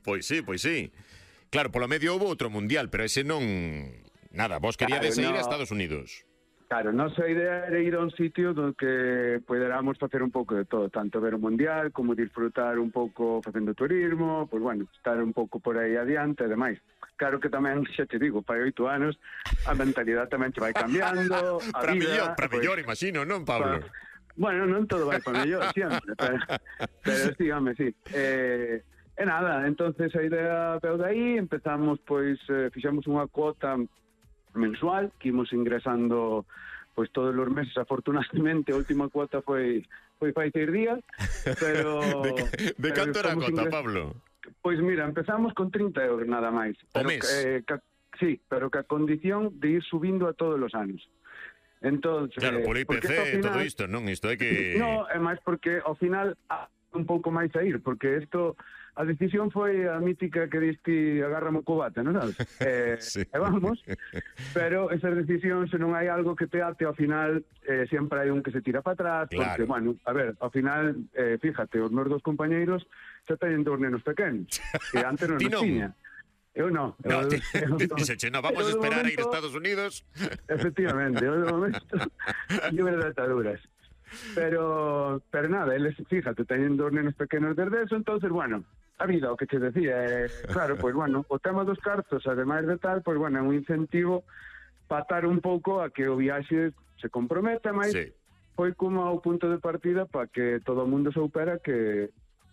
Pois sí. Claro, polo medio houve outro mundial, pero ese non... Nada, vos queríades ir a Estados Unidos. Claro, nosa idea era ir a un sitio do que poderamos facer un pouco de todo, tanto ver o mundial como disfrutar un pouco facendo turismo, pois bueno, estar un pouco por aí adiante e demais. Claro que tamén, xa te digo, para 8 anos a mentalidade tamén te vai cambiando, a vida... Para mellor, imagino, non, Pablo? Bueno, non todo vai para mellor, sempre, pero sí, home, sí. E nada, entonces a idea veu de aí, empezamos, pois, fixemos unha cuota mensual, que imos ingresando pois todos os meses. Afortunadamente a última cuota foi fai 6 días, pero... de canto era a cuota, Pablo? Pois mira, empezamos con 30 euros nada máis. O mes? Sí, pero que a condición de ir subindo a todos os anos. Entonces, claro, por IPC e todo isto, non? Isto é que... No, é máis porque ao final un pouco máis a ir, porque isto... A decisión foi a mítica que diste agárrame o cubate, non sabes? Sí. E vamos, pero esas decisións, se non hai algo que te ate, ao final sempre hai un que se tira para atrás, claro. Porque, bueno, a ver, ao final, fíjate, os meus dos compañeiros xa teñen dos nenos pequenos, que antes non nos tiña. Eu non. Dixeche, no, vamos a esperar a ir a Estados Unidos. Efectivamente, eu de momento libre de ataduras. Pero nada, eles, fíjate, teñen dos nenos pequenos desde eso, entonces, bueno, a vida, o que te decía, claro, pois, bueno, o tema dos cartos, ademais de tal, pois, bueno, é un incentivo para atar un pouco a que o viaxe se comprometa, máis sí. Foi como o punto de partida para que todo o mundo soupera que...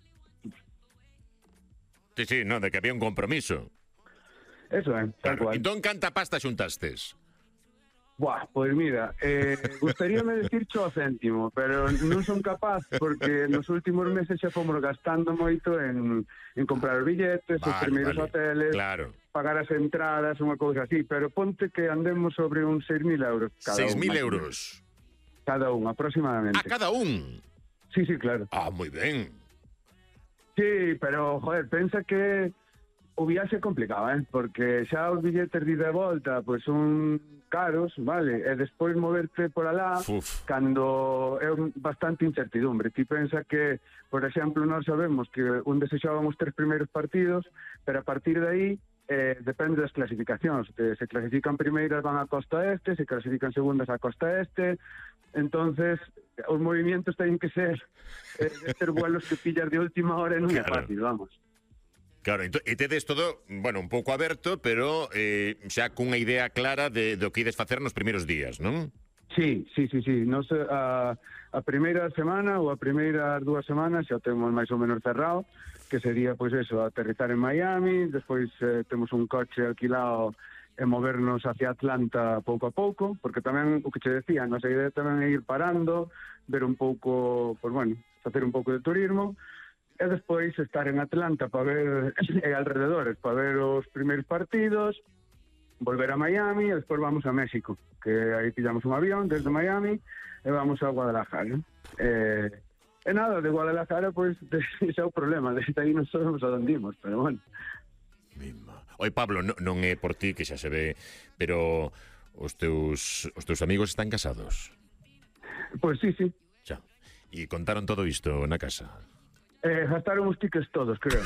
Sí, no, de que había un compromiso. Eso é, tal cual. Entón, canta pasta xuntastes? Buah, pois mira, gustaríame decir cho a céntimo, pero non son capaz porque nos últimos meses xa fomos gastando moito en comprar os billetes, os primeiros hoteles, claro. Pagar as entradas, unha cousa así, pero ponte que andemos sobre uns 6.000 euros cada 6.000 euros? Cada un, aproximadamente. Ah, cada un? Sí, claro. Ah, moi ben. Sí, pero, joder, pensa que o viaxe é complicado, porque xa os billetes de ida e volta pois son caros, vale? E despois moverte por alá, cando é bastante incertidumbre. Ti pensa que, por exemplo, nós sabemos que onde se xogan os 3 primeiros partidos, pero a partir de aí depende das clasificacións. Se clasifican primeiras van a costa este, se clasifican segundas a costa este, entonces os movimientos teñen que ser vuelos que pillas de última hora e non é fácil, vamos. Claro, e tedes todo, bueno, un pouco aberto, pero xa cunha idea clara do que ides facer nos primeiros días, non? Sí. Nos, a primeira semana ou a primeiras 2 semanas xa temos máis ou menos cerrado, que sería, pois eso, aterrizar en Miami, despois temos un coche alquilado e movernos hacia Atlanta pouco a pouco, porque tamén, o que che decía, nosa idea tamén é ir parando, ver un pouco, pois bueno, facer un pouco de turismo, e despois estar en Atlanta para ver alrededores, para ver os primeiros partidos, volver a Miami e despois vamos a México, que aí pillamos un avión desde Miami e vamos a Guadalajara. E nada, de Guadalajara, pois, ese é o problema, desde aí non sabemos a onde imos, pero bueno. Oi, Pablo, non é por ti que xa se ve, pero os teus amigos están casados? Pois sí. Xa. E contaron todo isto na casa? Gastaron os tickets todos, creo.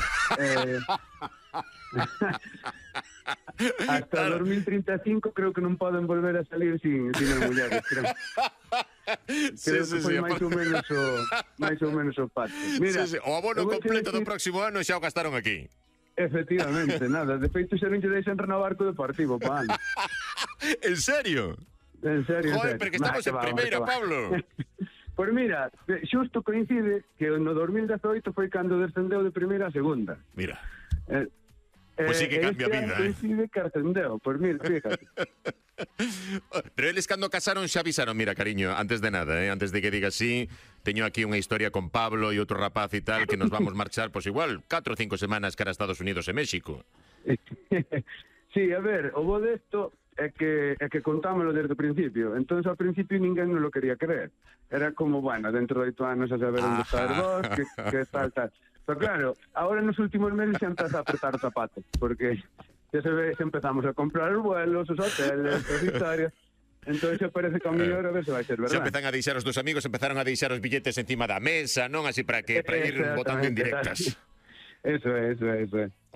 Hasta 2035 creo que non poden volver a salir sin as mulleres, creo. Creo que foi máis ou menos o pacto. Mira, o abono completo do próximo ano xa o gastaron aquí. Efectivamente, nada. De feito, xa non lle deixan renovar co Deportivo, pa ano. En serio? En serio. Joder, pero que estamos en primeira, Pablo. Pois mira, xusto coincide que no 2018 foi cando descendeu de primeira a segunda. Mira. Pois sí que cambia a vida, coincide que ascendeu, pois mira, fíjate. Pero eles cando casaron xa avisaron, mira, cariño, antes de nada, antes de que digas sí, teño aquí unha historia con Pablo e outro rapaz e tal, que nos vamos marchar, pois igual, 4 ou 5 semanas cara a Estados Unidos e México. Sí, a ver, o bo desto é que contámoslo desde o principio. Entón, ao principio, ninguén non lo quería creer. Era como, bueno, dentro de 8 anos a saber onde está el vos, que tal. Pero claro, ahora nos últimos meses xa empeza a apretar o zapato, porque xa se ve, xa empezamos a comprar os vuelos, os hoteles, as historias. Entón, xa parece que a mellor a ver se vai ser verdad. Xa empezan a deixar os dos amigos, empezaron a deixar os billetes encima da mesa, non? Así para ir botando en directas. Eso é.